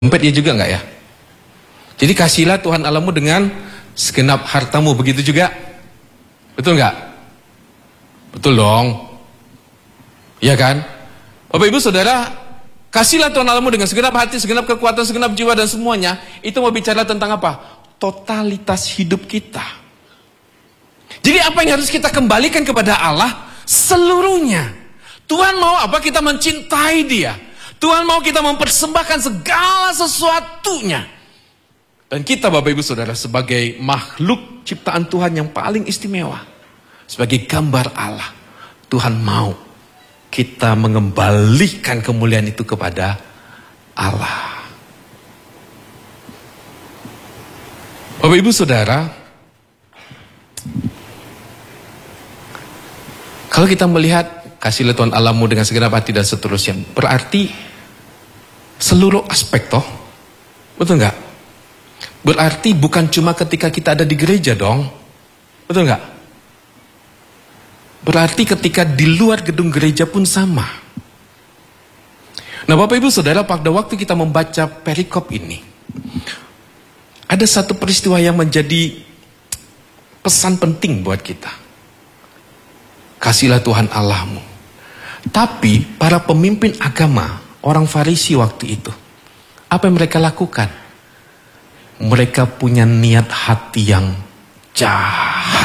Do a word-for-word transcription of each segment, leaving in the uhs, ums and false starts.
dompet dia juga enggak ya? Jadi kasihlah Tuhan Allahmu dengan segenap hartamu, begitu juga? Betul enggak? Betul dong. Iya kan? Bapak Ibu Saudara, kasihlah Tuhan Allahmu dengan segenap hati, segenap kekuatan, segenap jiwa dan semuanya. Itu mau bicara tentang apa? Totalitas hidup kita. Jadi apa yang harus kita kembalikan kepada Allah? Seluruhnya. Tuhan mau apa? Kita mencintai Dia. Tuhan mau kita mempersembahkan segala sesuatunya. Dan kita Bapak Ibu Saudara sebagai makhluk ciptaan Tuhan yang paling istimewa. Sebagai gambar Allah. Tuhan mau kita mengembalikan kemuliaan itu kepada Allah. Bapak Ibu Saudara, kalau kita melihat kasihlah Tuhan Allahmu dengan segenap hati dan seterusnya, berarti seluruh aspek toh, betul nggak? Berarti bukan cuma ketika kita ada di gereja dong, betul nggak? Berarti ketika di luar gedung gereja pun sama. Nah Bapak Ibu Saudara, pada waktu kita membaca perikop ini, ada satu peristiwa yang menjadi pesan penting buat kita. Kasihlah Tuhan Allahmu. Tapi para pemimpin agama, orang Farisi waktu itu, apa yang mereka lakukan? Mereka punya niat hati yang jahat.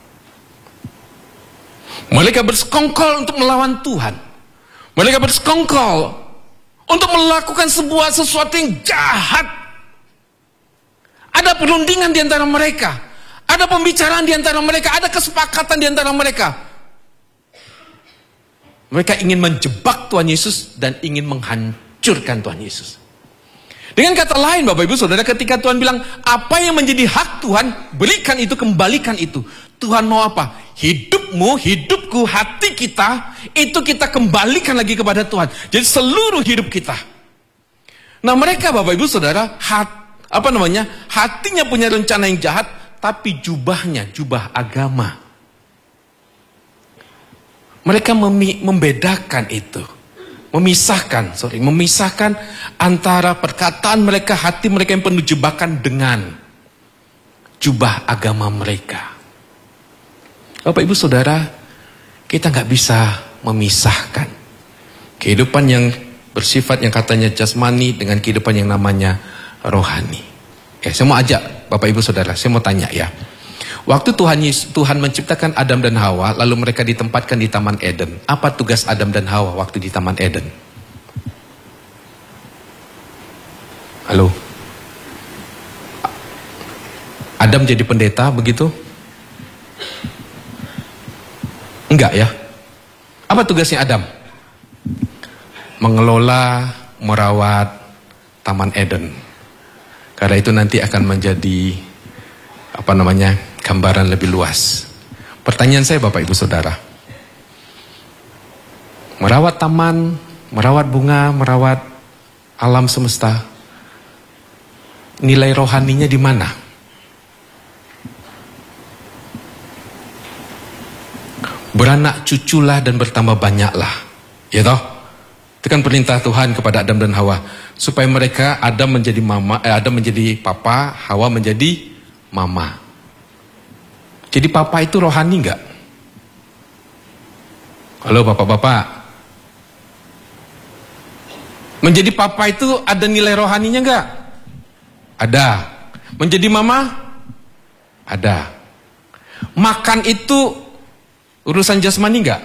Mereka bersekongkol untuk melawan Tuhan. Mereka bersekongkol untuk melakukan sebuah sesuatu yang jahat. Ada perundingan di antara mereka. Ada pembicaraan di antara mereka. Ada kesepakatan di antara mereka. Mereka ingin menjebak Tuhan Yesus dan ingin menghancurkan Tuhan Yesus. Dengan kata lain Bapak Ibu Saudara, ketika Tuhan bilang apa yang menjadi hak Tuhan, berikan itu, kembalikan itu. Tuhan mau apa? Hidupmu, hidupku, hati kita, itu kita kembalikan lagi kepada Tuhan. Jadi seluruh hidup kita. Nah mereka Bapak Ibu Saudara, hat, apa namanya? Hatinya punya rencana yang jahat, tapi jubahnya, jubah agama. Mereka membedakan itu, memisahkan, sorry, memisahkan antara perkataan mereka, hati mereka yang penuh jebakan dengan jubah agama mereka. Bapak Ibu Saudara, kita nggak bisa memisahkan kehidupan yang bersifat yang katanya jasmani dengan kehidupan yang namanya rohani. Ya, saya mau ajak Bapak Ibu Saudara, saya mau tanya ya. Waktu Tuhan Tuhan menciptakan Adam dan Hawa, lalu mereka ditempatkan di Taman Eden. Apa tugas Adam dan Hawa waktu di Taman Eden? Halo? Adam jadi pendeta begitu? Enggak ya? Apa tugasnya Adam? Mengelola, merawat Taman Eden. Karena itu nanti akan menjadi apa namanya, gambaran lebih luas. Pertanyaan saya Bapak Ibu Saudara, merawat taman, merawat bunga, merawat alam semesta, nilai rohaninya di mana? Beranak cuculah dan bertambah banyaklah, ya toh? Itu kan perintah Tuhan kepada Adam dan Hawa, supaya mereka, Adam menjadi mama, eh, Adam menjadi papa, Hawa menjadi mama. Jadi papa itu rohani enggak? Halo bapak-bapak. Menjadi papa itu ada nilai rohaninya enggak? Ada. Menjadi mama? Ada. Makan itu urusan jasmani enggak?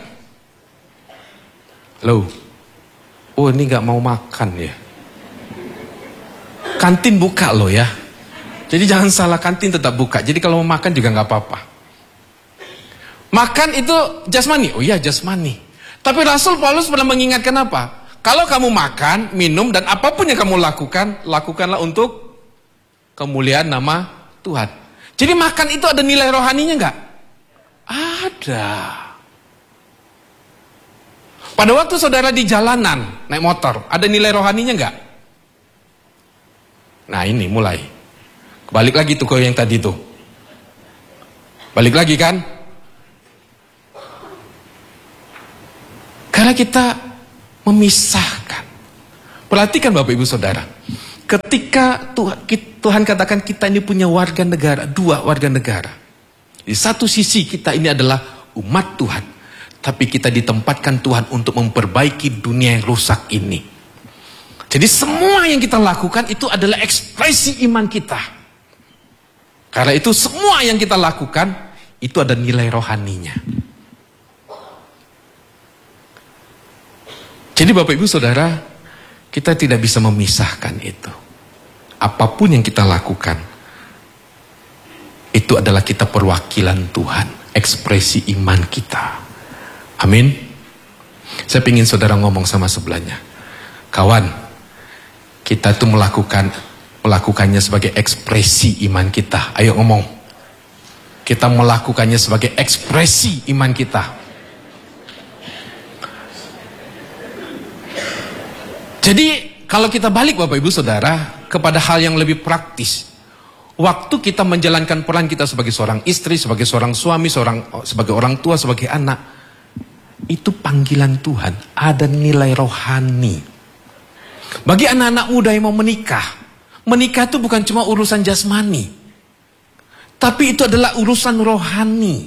Halo. Oh ini enggak mau makan ya. Kantin buka loh ya. Jadi jangan salah, kantin tetap buka. Jadi kalau mau makan juga enggak apa-apa. Makan itu jasmani. Oh iya jasmani. Tapi Rasul Paulus pernah mengingatkan apa? Kalau kamu makan, minum, dan apapun yang kamu lakukan, lakukanlah untuk kemuliaan nama Tuhan. Jadi makan itu ada nilai rohaninya enggak? Ada. Pada waktu saudara di jalanan, naik motor, ada nilai rohaninya enggak? Nah ini mulai. Balik lagi tuh ke yang tadi tuh. Balik lagi kan? Karena kita memisahkan. Perhatikan Bapak Ibu Saudara. Ketika Tuhan, Tuhan katakan kita ini punya warga negara, dua warga negara. Di satu sisi kita ini adalah umat Tuhan, tapi kita ditempatkan Tuhan untuk memperbaiki dunia yang rusak ini. Jadi semua yang kita lakukan itu adalah ekspresi iman kita. Karena itu semua yang kita lakukan itu ada nilai rohaninya. Jadi Bapak Ibu Saudara, kita tidak bisa memisahkan itu. Apapun yang kita lakukan, itu adalah kita perwakilan Tuhan, ekspresi iman kita. Amin. Saya ingin saudara ngomong sama sebelahnya, kawan, kita tuh melakukan melakukannya sebagai ekspresi iman kita. Ayo ngomong. Kita melakukannya sebagai ekspresi iman kita. Jadi kalau kita balik Bapak Ibu Saudara kepada hal yang lebih praktis, waktu kita menjalankan peran kita sebagai seorang istri, sebagai seorang suami, seorang sebagai orang tua, sebagai anak, itu panggilan Tuhan, ada nilai rohani. Bagi anak-anak muda yang mau menikah, menikah itu bukan cuma urusan jasmani, tapi itu adalah urusan rohani.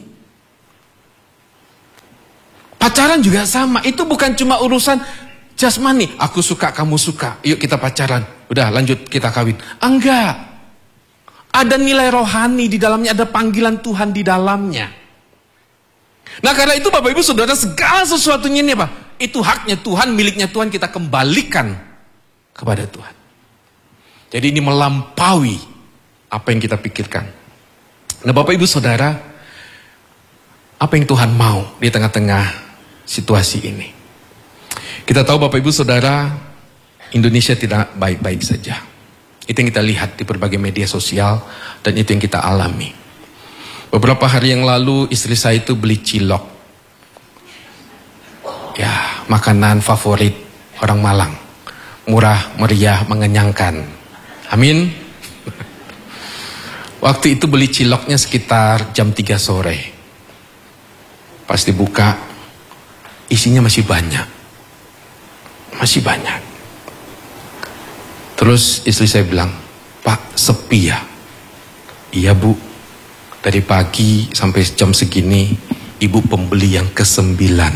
Pacaran juga sama, itu bukan cuma urusan jasmani, aku suka, kamu suka, yuk kita pacaran, udah lanjut kita kawin. Enggak. Ada nilai rohani di dalamnya, ada panggilan Tuhan di dalamnya. Nah karena itu Bapak Ibu Saudara, segala sesuatunya ini apa? Itu haknya Tuhan, miliknya Tuhan, kita kembalikan kepada Tuhan. Jadi ini melampaui apa yang kita pikirkan. Nah Bapak Ibu Saudara, apa yang Tuhan mau di tengah-tengah situasi ini? Kita tahu Bapak Ibu Saudara, Indonesia tidak baik-baik saja. Itu yang kita lihat di berbagai media sosial, dan itu yang kita alami. Beberapa hari yang lalu istri saya itu beli cilok. Ya, makanan favorit orang Malang. Murah, meriah, mengenyangkan. Amin. Waktu itu beli ciloknya sekitar jam tiga sore. Pas dibuka, isinya masih banyak. Masih banyak. Terus istri saya bilang, Pak, sepi ya? Iya Bu, dari pagi sampai jam segini, ibu pembeli yang kesembilan.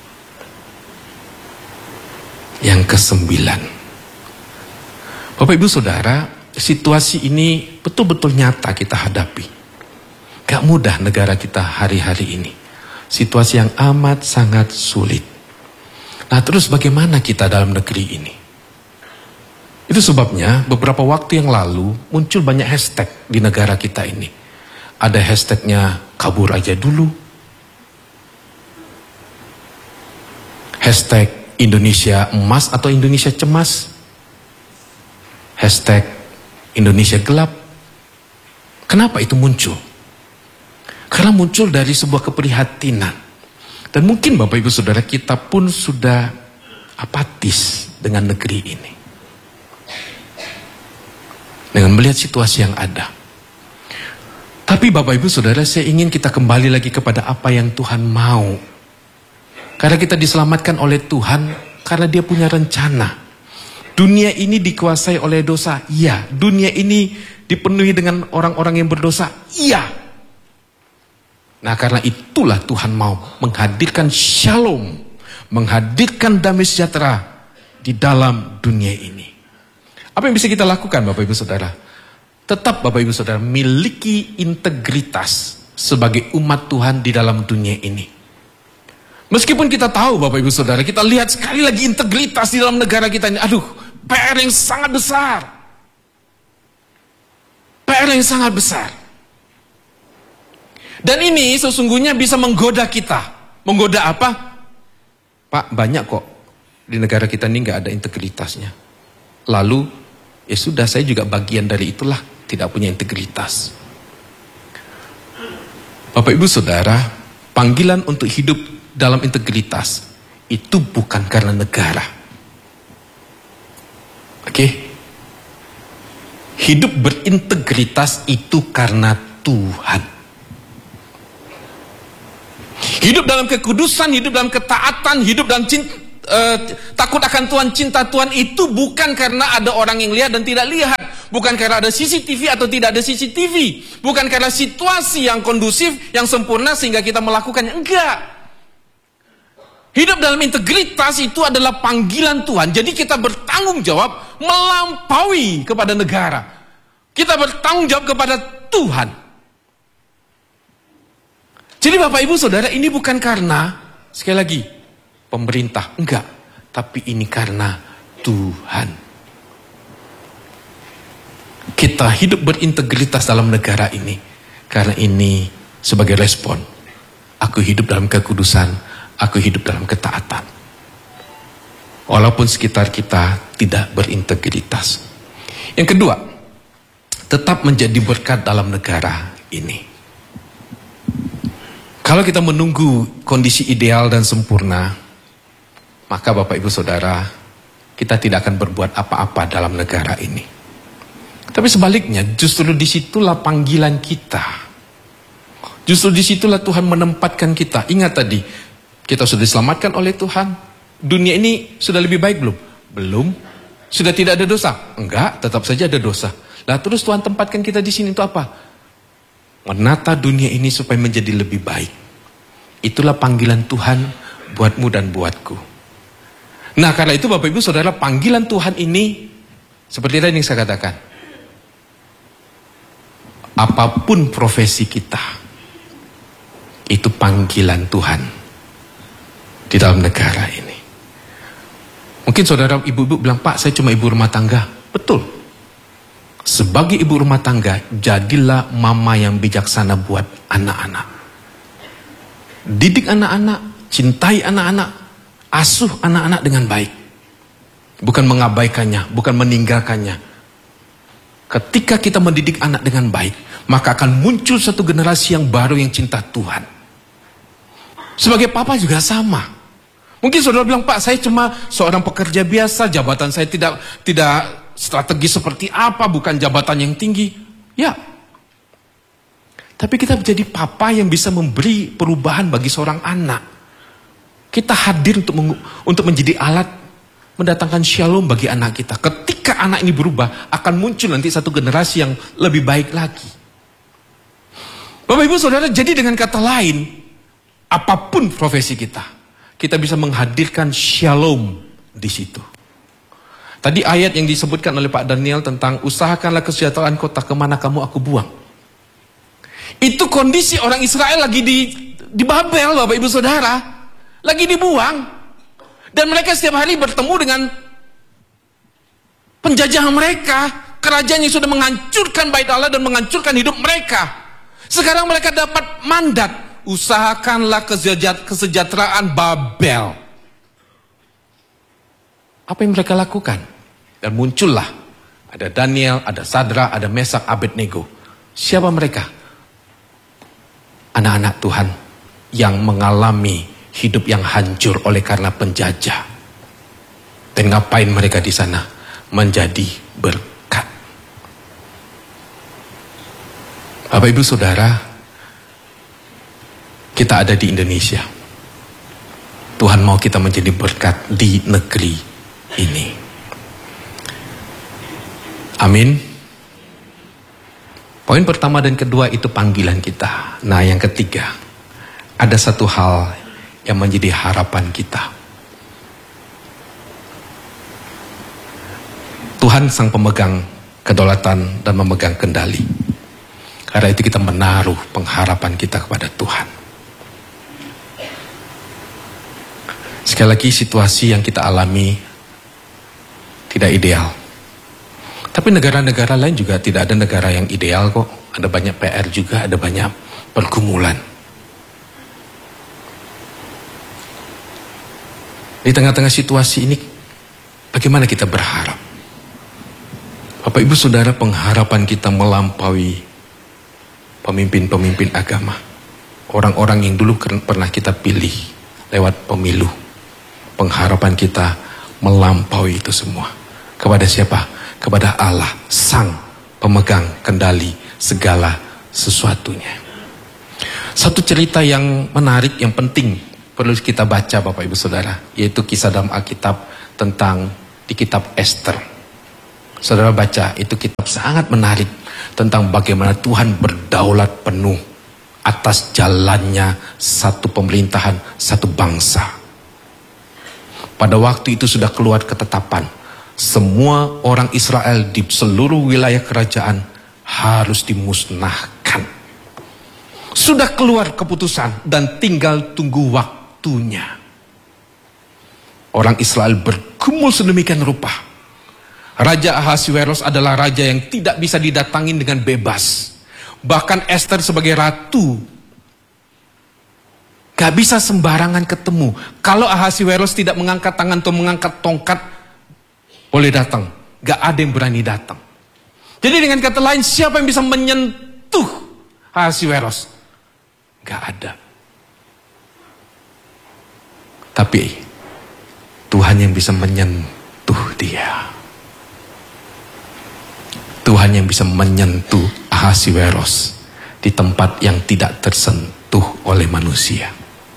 Yang kesembilan. Bapak Ibu Saudara, situasi ini betul-betul nyata kita hadapi. Gak mudah negara kita hari-hari ini. Situasi yang amat sangat sulit. Nah terus bagaimana kita dalam negeri ini? Itu sebabnya beberapa waktu yang lalu muncul banyak hashtag di negara kita ini. Ada hashtagnya kabur aja dulu. Hashtag Indonesia emas atau Indonesia cemas. Hashtag Indonesia gelap. Kenapa itu muncul? Karena muncul dari sebuah keprihatinan. Dan mungkin Bapak Ibu Saudara, kita pun sudah apatis dengan negeri ini. Dengan melihat situasi yang ada. Tapi Bapak Ibu Saudara, saya ingin kita kembali lagi kepada apa yang Tuhan mau. Karena kita diselamatkan oleh Tuhan, karena Dia punya rencana. Dunia ini dikuasai oleh dosa, iya. Dunia ini dipenuhi dengan orang-orang yang berdosa, iya. Nah karena itulah Tuhan mau menghadirkan shalom, menghadirkan damai sejahtera di dalam dunia ini. Apa yang bisa kita lakukan Bapak Ibu Saudara? Tetap Bapak Ibu Saudara miliki integritas sebagai umat Tuhan di dalam dunia ini. Meskipun kita tahu Bapak Ibu Saudara, kita lihat sekali lagi integritas di dalam negara kita ini. Aduh, P R yang sangat besar. P R yang sangat besar. Dan ini sesungguhnya bisa menggoda kita. Menggoda apa? Pak, banyak kok di negara kita ini nggak ada integritasnya. Lalu, ya sudah, saya juga bagian dari itulah, tidak punya integritas. Bapak Ibu Saudara, panggilan untuk hidup dalam integritas itu bukan karena negara. Oke? Hidup berintegritas itu karena Tuhan. Hidup dalam kekudusan, hidup dalam ketaatan, hidup dalam cinta, uh, takut akan Tuhan, cinta Tuhan itu bukan karena ada orang yang lihat dan tidak lihat, bukan karena ada C C T V atau tidak ada C C T V, bukan karena situasi yang kondusif, yang sempurna sehingga kita melakukannya. Enggak. Hidup dalam integritas itu adalah panggilan Tuhan. Jadi kita bertanggung jawab melampaui kepada negara. Kita bertanggung jawab kepada Tuhan. Jadi Bapak Ibu Saudara, ini bukan karena, sekali lagi, pemerintah, enggak. Tapi ini karena Tuhan. Kita hidup berintegritas dalam negara ini. Karena ini sebagai respon. Aku hidup dalam kekudusan, aku hidup dalam ketaatan. Walaupun sekitar kita tidak berintegritas. Yang kedua, tetap menjadi berkat dalam negara ini. Kalau kita menunggu kondisi ideal dan sempurna, maka Bapak Ibu Saudara, kita tidak akan berbuat apa-apa dalam negara ini. Tapi sebaliknya, justru disitulah panggilan kita. Justru disitulah Tuhan menempatkan kita. Ingat tadi, kita sudah diselamatkan oleh Tuhan. Dunia ini sudah lebih baik belum? Belum. Sudah tidak ada dosa? Enggak, tetap saja ada dosa. Lah terus Tuhan tempatkan kita di sini itu apa? Menata dunia ini supaya menjadi lebih baik. Itulah panggilan Tuhan buatmu dan buatku. Nah karena itu Bapak Ibu Saudara, panggilan Tuhan ini seperti tadi yang saya katakan. Apapun profesi kita, itu panggilan Tuhan di dalam negara ini. Mungkin saudara ibu-ibu bilang, Pak saya cuma ibu rumah tangga. Betul. Sebagai ibu rumah tangga, jadilah mama yang bijaksana buat anak-anak. Didik anak-anak, cintai anak-anak, asuh anak-anak dengan baik. Bukan mengabaikannya, bukan meninggalkannya. Ketika kita mendidik anak dengan baik, maka akan muncul satu generasi yang baru yang cinta Tuhan. Sebagai papa juga sama. Mungkin saudara bilang, Pak saya cuma seorang pekerja biasa, jabatan saya tidak tidak strategi seperti apa, bukan jabatan yang tinggi. Ya. Tapi kita menjadi papa yang bisa memberi perubahan bagi seorang anak. Kita hadir untuk untuk menjadi alat mendatangkan shalom bagi anak kita. Ketika anak ini berubah, akan muncul nanti satu generasi yang lebih baik lagi. Bapak Ibu Saudara, jadi dengan kata lain, apapun profesi kita, kita bisa menghadirkan shalom di situ. Tadi ayat yang disebutkan oleh Pak Daniel tentang usahakanlah kesejahteraan kota, kemana kamu aku buang. Itu kondisi orang Israel lagi di, di Babel, Bapak Ibu Saudara. Lagi dibuang. Dan mereka setiap hari bertemu dengan penjajah mereka. Kerajaan yang sudah menghancurkan bait Allah dan menghancurkan hidup mereka. Sekarang mereka dapat mandat. Usahakanlah kesejahteraan Babel. Apa yang mereka lakukan? Dan muncullah ada Daniel, ada Sadra, ada Mesak, Abednego. Siapa mereka? Anak-anak Tuhan yang mengalami hidup yang hancur oleh karena penjajah. Dan ngapain mereka di sana? Menjadi berkat. Bapak Ibu Saudara, kita ada di Indonesia. Tuhan mau kita menjadi berkat di negeri ini. Amin. Poin pertama dan kedua itu panggilan kita. Nah yang ketiga, ada satu hal yang menjadi harapan kita. Tuhan sang pemegang kedaulatan dan memegang kendali. Karena itu kita menaruh pengharapan kita kepada Tuhan. Sekali lagi, situasi yang kita alami tidak ideal. Tapi negara-negara lain juga tidak ada negara yang ideal kok. Ada banyak P R juga, ada banyak pergumulan. Di tengah-tengah situasi ini, bagaimana kita berharap? Bapak Ibu Saudara, pengharapan kita melampaui pemimpin-pemimpin agama. Orang-orang yang dulu pernah kita pilih lewat pemilu. Pengharapan kita melampaui itu semua. Kepada siapa? Kepada Allah, sang pemegang kendali segala sesuatunya. Satu cerita yang menarik, yang penting perlu kita baca Bapak Ibu Saudara, yaitu kisah dalam Alkitab tentang di kitab Esther. Saudara baca, itu kitab sangat menarik tentang bagaimana Tuhan berdaulat penuh atas jalannya satu pemerintahan, satu bangsa. Pada waktu itu sudah keluar ketetapan, semua orang Israel di seluruh wilayah kerajaan harus dimusnahkan. Sudah keluar keputusan dan tinggal tunggu waktunya. Orang Israel bergumul sedemikian rupa. Raja Ahasiweros adalah raja yang tidak bisa didatangin dengan bebas. Bahkan Esther sebagai ratu gak bisa sembarangan ketemu. Kalau Ahasiweros tidak mengangkat tangan atau mengangkat tongkat, boleh datang. Gak ada yang berani datang. Jadi dengan kata lain, siapa yang bisa menyentuh Ahasiweros? Gak ada. Tapi Tuhan yang bisa menyentuh dia. Tuhan yang bisa menyentuh Ahasiweros di tempat yang tidak tersentuh oleh manusia.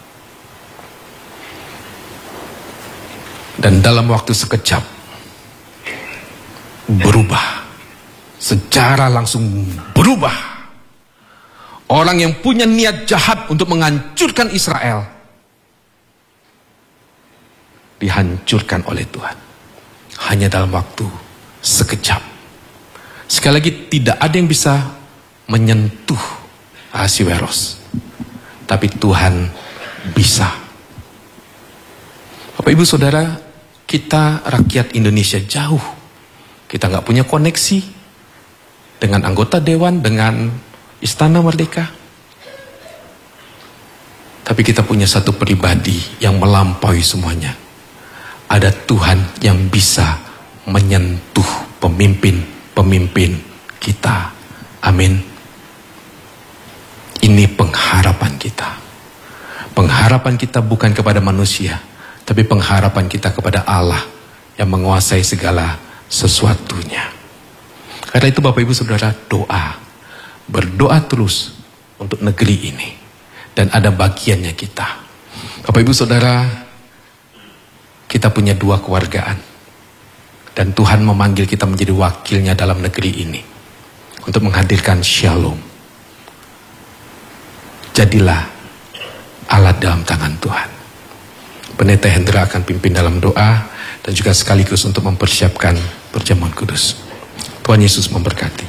Dan dalam waktu sekejap berubah. Secara langsung berubah. Orang yang punya niat jahat untuk menghancurkan Israel dihancurkan oleh Tuhan. Hanya dalam waktu sekejap. Sekali lagi, tidak ada yang bisa menyentuh Ahasiweros. Tapi Tuhan bisa. Bapak Ibu Saudara, kita rakyat Indonesia jauh. Kita nggak punya koneksi dengan anggota dewan, dengan Istana Merdeka. Tapi kita punya satu pribadi yang melampaui semuanya. Ada Tuhan yang bisa menyentuh pemimpin-pemimpin kita. Amin. Ini pengharapan kita. Pengharapan kita bukan kepada manusia, tapi pengharapan kita kepada Allah yang menguasai segala sesuatunya. Karena itu Bapak Ibu Saudara, doa. Berdoa terus untuk negeri ini. Dan ada bagiannya kita. Bapak Ibu Saudara, kita punya dua kewargaan. Dan Tuhan memanggil kita menjadi wakilnya dalam negeri ini. Untuk menghadirkan shalom. Jadilah alat dalam tangan Tuhan. Pendeta Hendra akan pimpin dalam doa. Dan juga sekaligus untuk mempersiapkan perjamuan kudus. Tuhan Yesus memberkati.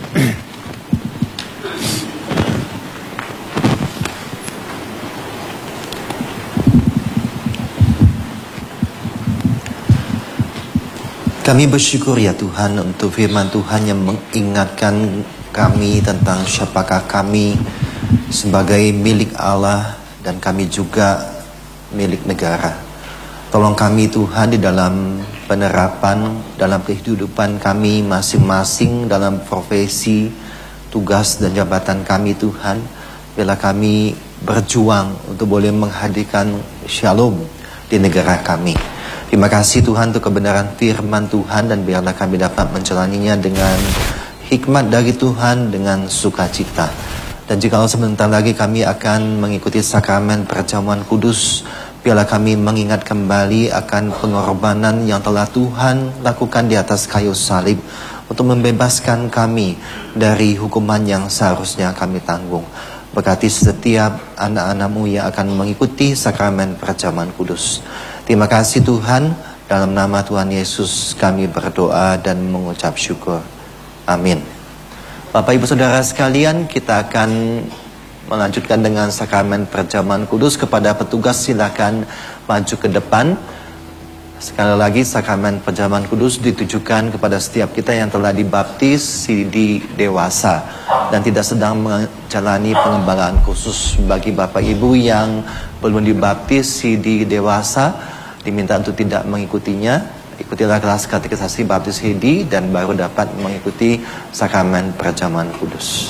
Kami bersyukur ya Tuhan untuk firman Tuhan yang mengingatkan kami tentang siapakah kami sebagai milik Allah dan kami juga milik negara. Tolong kami Tuhan di dalam penerapan, dalam kehidupan kami masing-masing, dalam profesi, tugas dan jabatan kami Tuhan. Bila kami berjuang untuk boleh menghadirkan shalom di negara kami. Terima kasih Tuhan untuk kebenaran firman Tuhan dan biarlah kami dapat menjalaninya dengan hikmat dari Tuhan, dengan sukacita. Dan jika sebentar lagi kami akan mengikuti sakramen perjamuan kudus, biarlah kami mengingat kembali akan pengorbanan yang telah Tuhan lakukan di atas kayu salib untuk membebaskan kami dari hukuman yang seharusnya kami tanggung. Berkati setiap anak-anak-Mu yang akan mengikuti sakramen perjamuan kudus. Terima kasih Tuhan, dalam nama Tuhan Yesus kami berdoa dan mengucap syukur. Amin. Bapak Ibu Saudara sekalian, kita akan melanjutkan dengan sakramen perjamuan kudus. Kepada petugas silakan maju ke depan. Sekali lagi, sakramen perjamuan kudus ditujukan kepada setiap kita yang telah dibaptis di dewasa dan tidak sedang menjalani pengembalaan khusus. Bagi Bapak Ibu yang belum dibaptis di dewasa, diminta untuk tidak mengikutinya. Ikutilah kelas katekisasi baptis Hedi dan baru dapat mengikuti sakramen perjamuan kudus.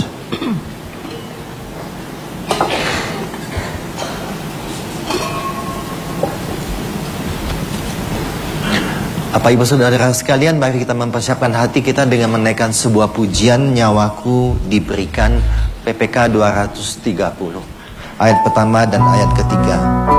Bapak Ibu Saudara sekalian, mari kita mempersiapkan hati kita dengan menaikkan sebuah pujian Nyawaku Diberikan, P P K dua ratus tiga puluh. Ayat pertama dan ayat ketiga.